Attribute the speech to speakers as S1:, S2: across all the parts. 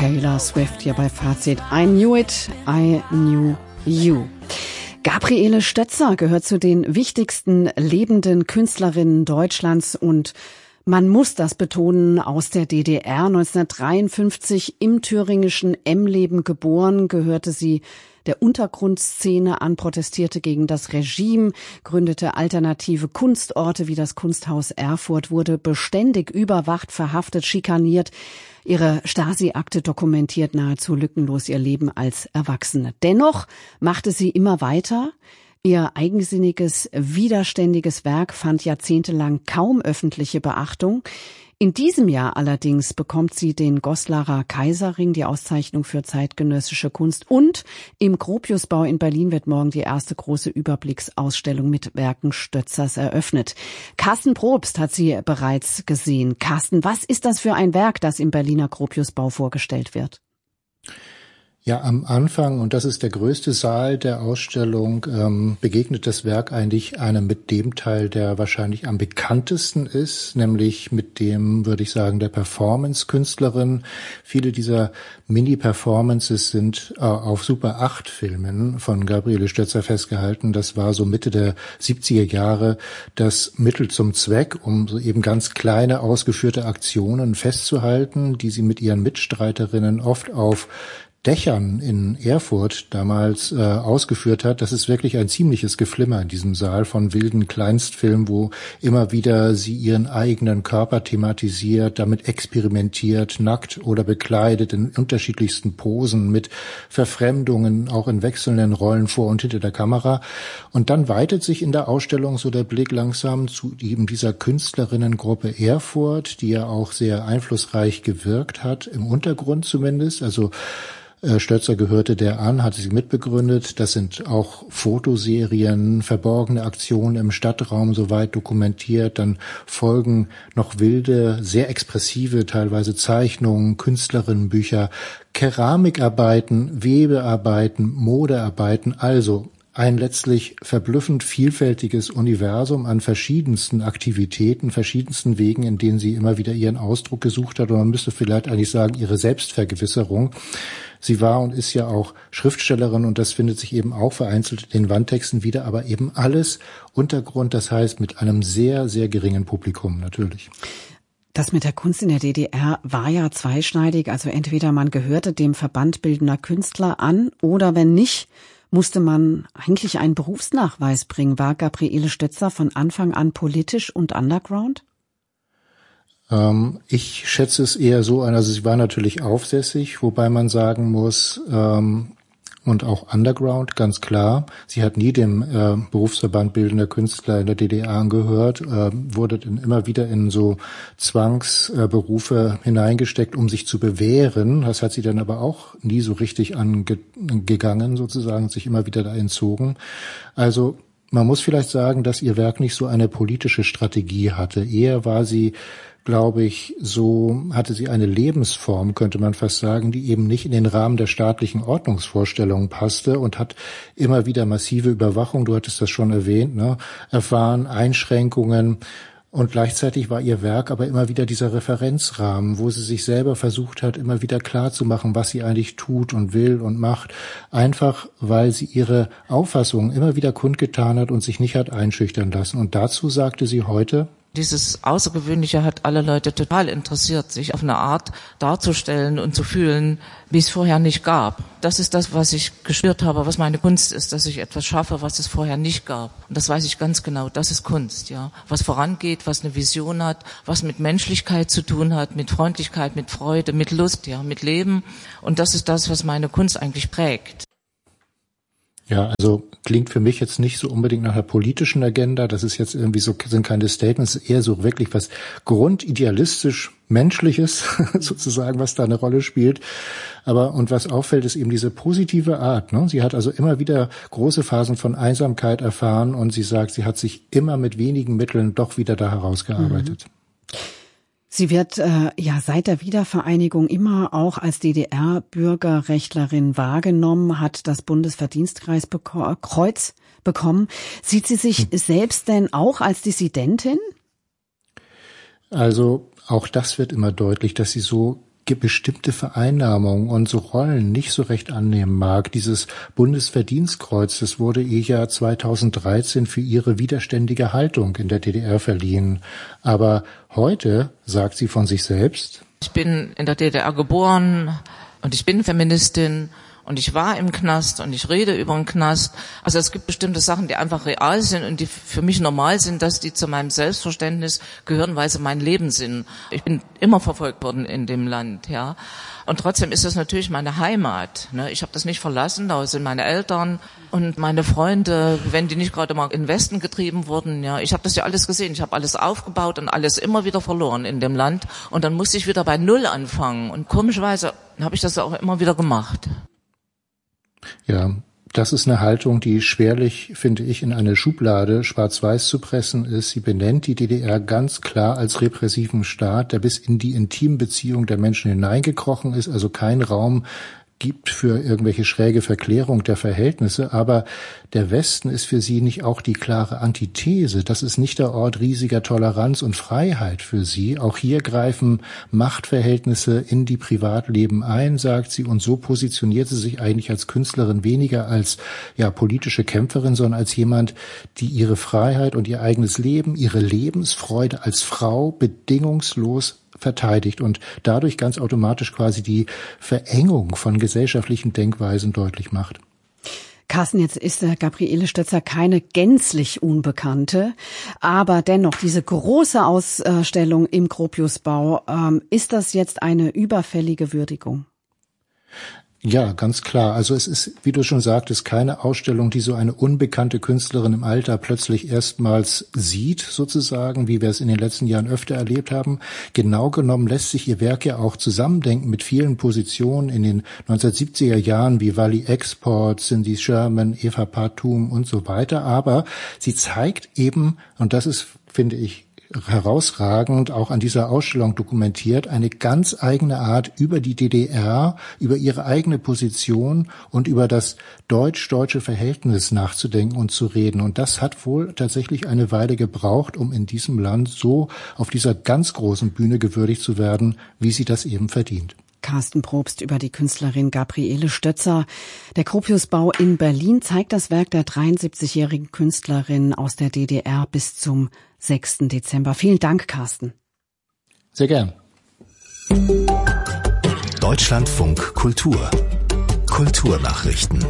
S1: Taylor Swift hier bei Fazit. I knew it, I knew you. Gabriele Stötzer gehört zu den wichtigsten lebenden Künstlerinnen Deutschlands und man muss das betonen, aus der DDR. 1953 im thüringischen Emleben geboren, gehörte sie der Untergrundszene an, protestierte gegen das Regime, gründete alternative Kunstorte wie das Kunsthaus Erfurt, wurde beständig überwacht, verhaftet, schikaniert. Ihre Stasi-Akte dokumentiert nahezu lückenlos ihr Leben als Erwachsene. Dennoch machte sie immer weiter. Ihr eigensinniges, widerständiges Werk fand jahrzehntelang kaum öffentliche Beachtung. In diesem Jahr allerdings bekommt sie den Goslarer Kaiserring, die Auszeichnung für zeitgenössische Kunst. Und im Gropiusbau in Berlin wird morgen die erste große Überblicksausstellung mit Werken Stötzers eröffnet. Carsten Probst hat sie bereits gesehen. Carsten, was ist das für ein Werk, das im Berliner Gropiusbau vorgestellt wird?
S2: Ja, am Anfang, und das ist der größte Saal der Ausstellung, begegnet das Werk eigentlich einem mit dem Teil, der wahrscheinlich am bekanntesten ist, nämlich mit dem, würde ich sagen, der Performance-Künstlerin. Viele dieser Mini-Performances sind auf Super-8-Filmen von Gabriele Stötzer festgehalten. Das war so Mitte der 70er Jahre das Mittel zum Zweck, um so eben ganz kleine ausgeführte Aktionen festzuhalten, die sie mit ihren Mitstreiterinnen oft auf Dächern in Erfurt damals ausgeführt hat. Das ist wirklich ein ziemliches Geflimmer in diesem Saal von wilden Kleinstfilmen, wo immer wieder sie ihren eigenen Körper thematisiert, damit experimentiert, nackt oder bekleidet in unterschiedlichsten Posen mit Verfremdungen, auch in wechselnden Rollen vor und hinter der Kamera. Und dann weitet sich in der Ausstellung so der Blick langsam zu eben dieser Künstlerinnengruppe Erfurt, die ja auch sehr einflussreich gewirkt hat, im Untergrund zumindest. Also Stötzer gehörte der an, hatte sie mitbegründet. Das sind auch Fotoserien, verborgene Aktionen im Stadtraum soweit dokumentiert. Dann folgen noch wilde, sehr expressive, teilweise Zeichnungen, Künstlerinnenbücher, Keramikarbeiten, Webearbeiten, Modearbeiten. Also ein letztlich verblüffend vielfältiges Universum an verschiedensten Aktivitäten, verschiedensten Wegen, in denen sie immer wieder ihren Ausdruck gesucht hat. Und man müsste vielleicht eigentlich sagen, ihre Selbstvergewisserung. Sie war und ist ja auch Schriftstellerin und das findet sich eben auch vereinzelt in den Wandtexten wieder, aber eben alles Untergrund, das heißt mit einem sehr, sehr geringen Publikum natürlich.
S1: Das mit der Kunst in der DDR war ja zweischneidig, also entweder man gehörte dem Verband bildender Künstler an oder wenn nicht, musste man eigentlich einen Berufsnachweis bringen. War Gabriele Stötzer von Anfang an politisch und underground?
S2: Ich schätze es eher so ein, also sie war natürlich aufsässig, wobei man sagen muss, und auch underground, ganz klar. Sie hat nie dem Berufsverband bildender Künstler in der DDR angehört, wurde dann immer wieder in so Zwangsberufe hineingesteckt, um sich zu bewähren. Das hat sie dann aber auch nie so richtig angegangen, sozusagen, sich immer wieder da entzogen. Also man muss vielleicht sagen, dass ihr Werk nicht so eine politische Strategie hatte. Eher war sie, glaube ich, so hatte sie eine Lebensform, könnte man fast sagen, die eben nicht in den Rahmen der staatlichen Ordnungsvorstellungen passte und hat immer wieder massive Überwachung, du hattest das schon erwähnt, erfahren, Einschränkungen. Und gleichzeitig war ihr Werk aber immer wieder dieser Referenzrahmen, wo sie sich selber versucht hat, immer wieder klarzumachen, was sie eigentlich tut und will und macht. Einfach, weil sie ihre Auffassungen immer wieder kundgetan hat und sich nicht hat einschüchtern lassen. Und dazu sagte sie heute:
S3: Dieses Außergewöhnliche hat alle Leute total interessiert, sich auf eine Art darzustellen und zu fühlen, wie es vorher nicht gab. Das ist das, was ich gespürt habe, was meine Kunst ist, dass ich etwas schaffe, was es vorher nicht gab. Und das weiß ich ganz genau, das ist Kunst, ja. Was vorangeht, was eine Vision hat, was mit Menschlichkeit zu tun hat, mit Freundlichkeit, mit Freude, mit Lust, ja, mit Leben. Und das ist das, was meine Kunst eigentlich prägt.
S2: Ja, also klingt für mich jetzt nicht so unbedingt nach einer politischen Agenda. Das ist jetzt irgendwie so, sind keine Statements, eher so wirklich was grundidealistisch Menschliches sozusagen, was da eine Rolle spielt. Aber, und was auffällt, ist eben diese positive Art, ne? Sie hat also immer wieder große Phasen von Einsamkeit erfahren und sie sagt, sie hat sich immer mit wenigen Mitteln doch wieder da herausgearbeitet.
S1: Sie wird seit der Wiedervereinigung immer auch als DDR-Bürgerrechtlerin wahrgenommen, hat das Bundesverdienstkreuz bekommen. Sieht sie sich selbst denn auch als Dissidentin?
S2: Also auch das wird immer deutlich, dass sie so bestimmte Vereinnahmung und so Rollen nicht so recht annehmen mag. Dieses Bundesverdienstkreuz, das wurde ihr ja 2013 für ihre widerständige Haltung in der DDR verliehen. Aber heute sagt sie von sich selbst:
S3: Ich bin in der DDR geboren und ich bin Feministin. Und ich war im Knast und ich rede über den Knast. Also es gibt bestimmte Sachen, die einfach real sind und die für mich normal sind, dass die zu meinem Selbstverständnis gehören, weil sie mein Leben sind. Ich bin immer verfolgt worden in dem Land, ja. Und trotzdem ist das natürlich meine Heimat, ne? Ich habe das nicht verlassen, da sind meine Eltern und meine Freunde, wenn die nicht gerade mal in den Westen getrieben wurden, ja. Ich habe das ja alles gesehen, ich habe alles aufgebaut und alles immer wieder verloren in dem Land. Und dann musste ich wieder bei Null anfangen. Und komischerweise habe ich das auch immer wieder gemacht.
S2: Ja, das ist eine Haltung, die schwerlich, finde ich, in eine Schublade schwarz-weiß zu pressen ist. Sie benennt die DDR ganz klar als repressiven Staat, der bis in die intimen Beziehungen der Menschen hineingekrochen ist, also kein Raum gibt für irgendwelche schräge Verklärung der Verhältnisse, aber der Westen ist für sie nicht auch die klare Antithese. Das ist nicht der Ort riesiger Toleranz und Freiheit für sie. Auch hier greifen Machtverhältnisse in die Privatleben ein, sagt sie, und so positioniert sie sich eigentlich als Künstlerin weniger als politische Kämpferin, sondern als jemand, die ihre Freiheit und ihr eigenes Leben, ihre Lebensfreude als Frau bedingungslos verteidigt und dadurch ganz automatisch quasi die Verengung von gesellschaftlichen Denkweisen deutlich macht.
S1: Carsten, jetzt ist Gabriele Stötzer keine gänzlich Unbekannte, aber dennoch diese große Ausstellung im Gropiusbau, ist das jetzt eine überfällige Würdigung?
S2: Ja, ganz klar. Also es ist, wie du schon sagtest, keine Ausstellung, die so eine unbekannte Künstlerin im Alter plötzlich erstmals sieht, sozusagen, wie wir es in den letzten Jahren öfter erlebt haben. Genau genommen lässt sich ihr Werk ja auch zusammendenken mit vielen Positionen in den 1970er Jahren wie Wally Export, Cindy Sherman, Eva Partum und so weiter. Aber sie zeigt eben, und das ist, finde ich, herausragend auch an dieser Ausstellung dokumentiert, eine ganz eigene Art über die DDR, über ihre eigene Position und über das deutsch-deutsche Verhältnis nachzudenken und zu reden. Und das hat wohl tatsächlich eine Weile gebraucht, um in diesem Land so auf dieser ganz großen Bühne gewürdigt zu werden, wie sie das eben verdient.
S1: Carsten Probst über die Künstlerin Gabriele Stötzer. Der Gropiusbau in Berlin zeigt das Werk der 73-jährigen Künstlerin aus der DDR bis zum 6. Dezember. Vielen Dank, Carsten.
S2: Sehr gern.
S4: Deutschlandfunk Kultur. Kulturnachrichten.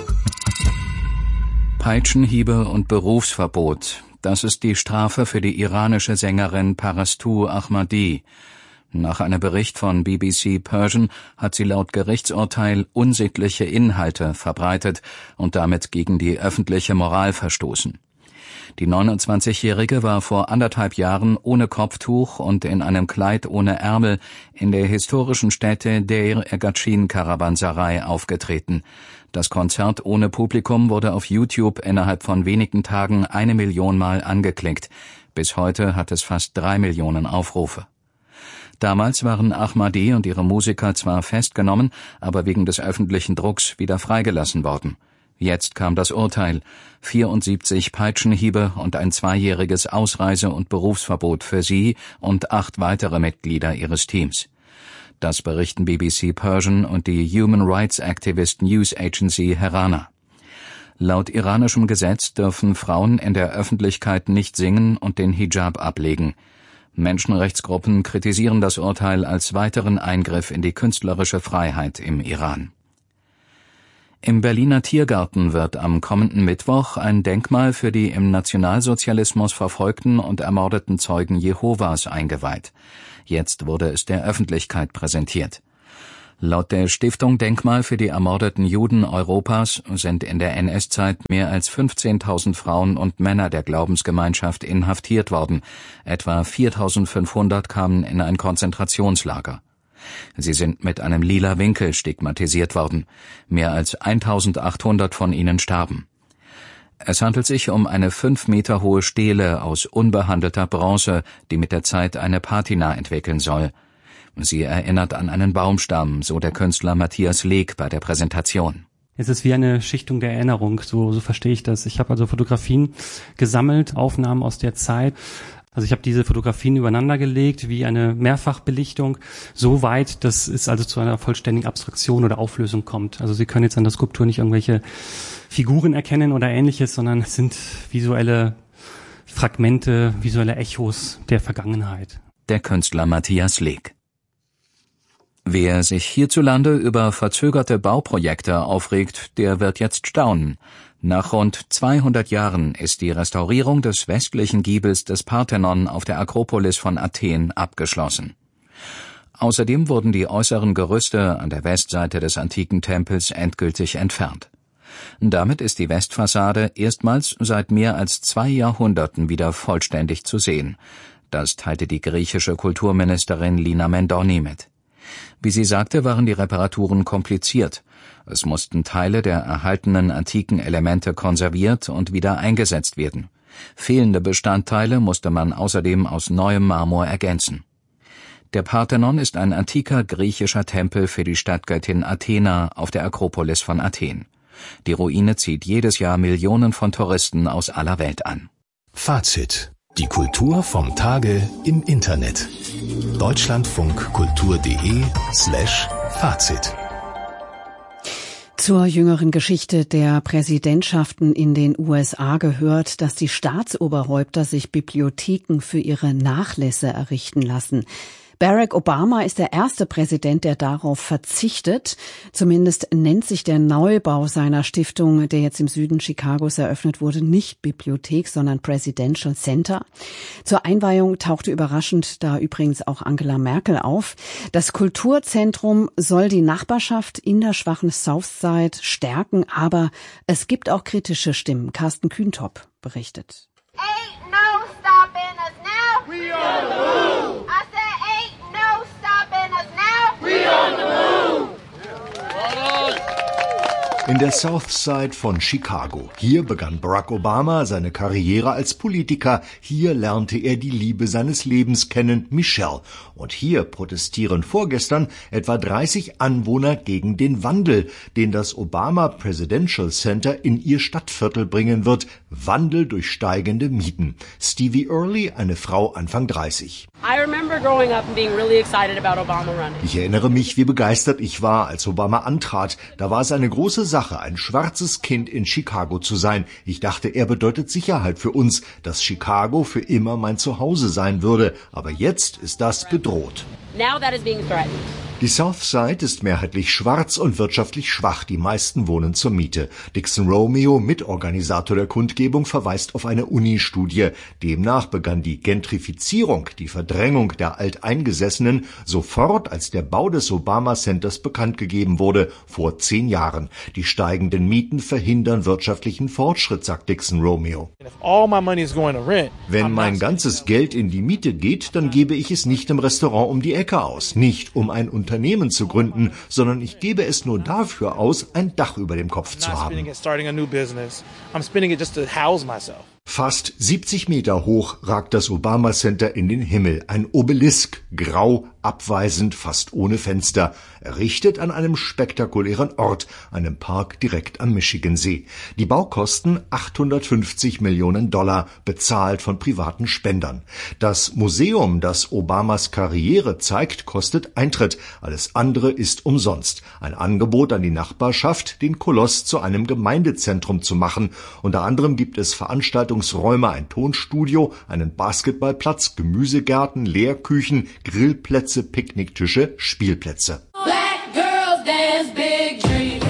S5: Peitschenhiebe und Berufsverbot. Das ist die Strafe für die iranische Sängerin Parastu Ahmadi. Nach einem Bericht von BBC Persian hat sie laut Gerichtsurteil unsittliche Inhalte verbreitet und damit gegen die öffentliche Moral verstoßen. Die 29-Jährige war vor 1,5 Jahren ohne Kopftuch und in einem Kleid ohne Ärmel in der historischen Stätte Deir Ergatschin Karawanserei aufgetreten. Das Konzert ohne Publikum wurde auf YouTube innerhalb von wenigen Tagen 1 Million Mal angeklickt. Bis heute hat es fast 3 Millionen Aufrufe. Damals waren Ahmadi und ihre Musiker zwar festgenommen, aber wegen des öffentlichen Drucks wieder freigelassen worden. Jetzt kam das Urteil: 74 Peitschenhiebe und ein 2-jähriges Ausreise- und Berufsverbot für sie und 8 weitere Mitglieder ihres Teams. Das berichten BBC Persian und die Human Rights Activist News Agency Herana. Laut iranischem Gesetz dürfen Frauen in der Öffentlichkeit nicht singen und den Hijab ablegen. Menschenrechtsgruppen kritisieren das Urteil als weiteren Eingriff in die künstlerische Freiheit im Iran. Im Berliner Tiergarten wird am kommenden Mittwoch ein Denkmal für die im Nationalsozialismus verfolgten und ermordeten Zeugen Jehovas eingeweiht. Jetzt wurde es der Öffentlichkeit präsentiert. Laut der Stiftung Denkmal für die ermordeten Juden Europas sind in der NS-Zeit mehr als 15.000 Frauen und Männer der Glaubensgemeinschaft inhaftiert worden. Etwa 4.500 kamen in ein Konzentrationslager. Sie sind mit einem lila Winkel stigmatisiert worden. Mehr als 1.800 von ihnen starben. Es handelt sich um eine 5 Meter hohe Stele aus unbehandelter Bronze, die mit der Zeit eine Patina entwickeln soll. Sie erinnert an einen Baumstamm, so der Künstler Matthias Leek bei der Präsentation.
S6: Es ist wie eine Schichtung der Erinnerung, so verstehe ich das. Ich habe also Fotografien gesammelt, Aufnahmen aus der Zeit. Also ich habe diese Fotografien übereinander gelegt wie eine Mehrfachbelichtung, so weit, dass es also zu einer vollständigen Abstraktion oder Auflösung kommt. Also Sie können jetzt an der Skulptur nicht irgendwelche Figuren erkennen oder Ähnliches, sondern es sind visuelle Fragmente, visuelle Echos der Vergangenheit.
S5: Der Künstler Matthias Leek. Wer sich hierzulande über verzögerte Bauprojekte aufregt, der wird jetzt staunen. Nach rund 200 Jahren ist die Restaurierung des westlichen Giebels des Parthenon auf der Akropolis von Athen abgeschlossen. Außerdem wurden die äußeren Gerüste an der Westseite des antiken Tempels endgültig entfernt. Damit ist die Westfassade erstmals seit mehr als 2 Jahrhunderten wieder vollständig zu sehen. Das teilte die griechische Kulturministerin Lina Mendoni mit. Wie sie sagte, waren die Reparaturen kompliziert. Es mussten Teile der erhaltenen antiken Elemente konserviert und wieder eingesetzt werden. Fehlende Bestandteile musste man außerdem aus neuem Marmor ergänzen. Der Parthenon ist ein antiker griechischer Tempel für die Stadtgöttin Athena auf der Akropolis von Athen. Die Ruine zieht jedes Jahr Millionen von Touristen aus aller Welt an.
S4: Fazit: Die Kultur vom Tage im Internet. deutschlandfunkkultur.de/Fazit.
S1: Zur jüngeren Geschichte der Präsidentschaften in den USA gehört, dass die Staatsoberhäupter sich Bibliotheken für ihre Nachlässe errichten lassen. Barack Obama ist der erste Präsident, der darauf verzichtet. Zumindest nennt sich der Neubau seiner Stiftung, der jetzt im Süden Chicagos eröffnet wurde, nicht Bibliothek, sondern Presidential Center. Zur Einweihung tauchte überraschend da übrigens auch Angela Merkel auf. Das Kulturzentrum soll die Nachbarschaft in der schwachen Southside stärken, aber es gibt auch kritische Stimmen. Carsten Kühntop berichtet.
S7: Ain't no stopping us now. We on the move. I said ain't no stopping us now. We on the move.
S8: In der Southside von Chicago. Hier begann Barack Obama seine Karriere als Politiker. Hier lernte er die Liebe seines Lebens kennen, Michelle. Und hier protestieren vorgestern etwa 30 Anwohner gegen den Wandel, den das Obama Presidential Center in ihr Stadtviertel bringen wird. Wandel durch steigende Mieten. Stevie Early, eine Frau Anfang 30. Ich erinnere mich, wie begeistert ich war, als Obama antrat. Da war es eine große Sache, ein schwarzes Kind in Chicago zu sein. Ich dachte, er bedeutet Sicherheit für uns, dass Chicago für immer mein Zuhause sein würde. Aber jetzt ist das bedroht.
S9: Now that is being threatened.
S8: Die Southside ist mehrheitlich schwarz und wirtschaftlich schwach. Die meisten wohnen zur Miete. Dixon Romeo, Mitorganisator der Kundgebung, verweist auf eine Uni-Studie. Demnach begann die Gentrifizierung, die Verdrängung der Alteingesessenen, sofort, als der Bau des Obama Centers bekannt gegeben wurde, vor 10 Jahren. Die steigenden Mieten verhindern wirtschaftlichen Fortschritt, sagt Dixon Romeo. Wenn mein ganzes Geld in die Miete geht, dann gebe ich es nicht im Restaurant um die Ecke aus, nicht um ein Unternehmen zu gründen, sondern ich gebe es nur dafür aus, ein Dach über dem Kopf zu haben. Fast 70 Meter hoch ragt das Obama Center in den Himmel. Ein Obelisk, grau, abweisend, fast ohne Fenster. Errichtet an einem spektakulären Ort, einem Park direkt am Michigansee. Die Baukosten $850 Millionen, bezahlt von privaten Spendern. Das Museum, das Obamas Karriere zeigt, kostet Eintritt. Alles andere ist umsonst. Ein Angebot an die Nachbarschaft, den Koloss zu einem Gemeindezentrum zu machen. Unter anderem gibt es Veranstaltungsräume, ein Tonstudio, einen Basketballplatz, Gemüsegärten, Lehrküchen, Grillplätze, Picknicktische, Spielplätze.
S7: Black girls dance big dreams.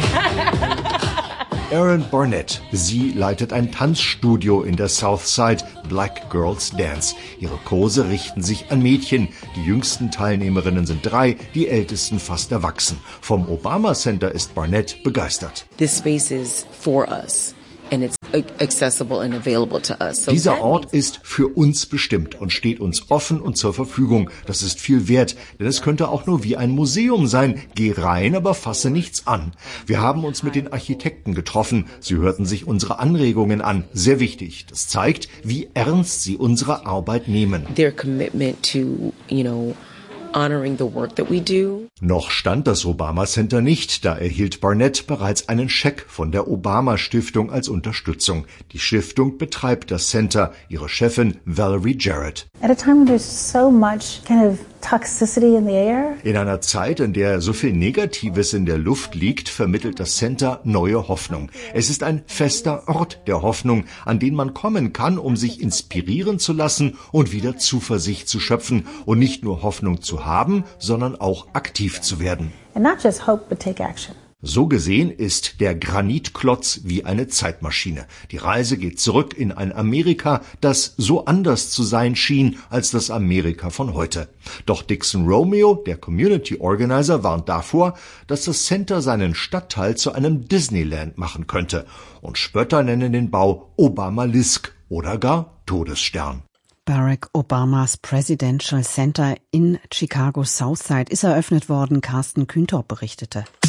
S8: Erin Barnett. Sie leitet ein Tanzstudio in der Southside, Black Girls Dance. Ihre Kurse richten sich an Mädchen. Die jüngsten Teilnehmerinnen sind 3, die ältesten fast erwachsen. Vom Obama Center ist Barnett begeistert.
S10: This space is for us. And it's accessible and available to us. So
S8: dieser Ort ist für uns bestimmt und steht uns offen und zur Verfügung. Das ist viel wert, denn es könnte auch nur wie ein Museum sein. Geh rein, aber fasse nichts an. Wir haben uns mit den Architekten getroffen. Sie hörten sich unsere Anregungen an. Sehr wichtig. Das zeigt, wie ernst sie unsere Arbeit nehmen.
S10: Their commitment to, honoring the work that we do.
S8: Noch stand das Obama Center nicht, da erhielt Barnett bereits einen Scheck von der Obama Stiftung als Unterstützung. Die Stiftung betreibt das Center, ihre Chefin Valerie Jarrett.
S9: At a time when there's so much kind of toxicity in the air.
S8: In einer Zeit, in der so viel Negatives in der Luft liegt, vermittelt das Center neue Hoffnung. Es ist ein fester Ort der Hoffnung, an den man kommen kann, um sich inspirieren zu lassen und wieder Zuversicht zu schöpfen und nicht nur Hoffnung zu haben, sondern auch aktiv zu werden.
S9: And not just hope, but take action.
S8: So gesehen ist der Granitklotz wie eine Zeitmaschine. Die Reise geht zurück in ein Amerika, das so anders zu sein schien als das Amerika von heute. Doch Dixon Romeo, der Community Organizer, warnt davor, dass das Center seinen Stadtteil zu einem Disneyland machen könnte. Und Spötter nennen den Bau Obamalisk oder gar Todesstern.
S1: Barack Obamas Presidential Center in Chicago Southside ist eröffnet worden, Carsten Kühntorp berichtete.